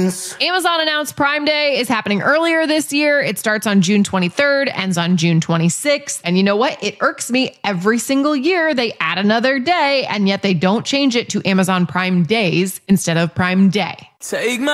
friends. Amazon announced Prime Day is happening earlier this year. It starts on June 23rd, ends on June 26th. And you know what? It irks me every single year they add another day, and yet they don't change it to Amazon Prime Days instead of Prime Day. Take my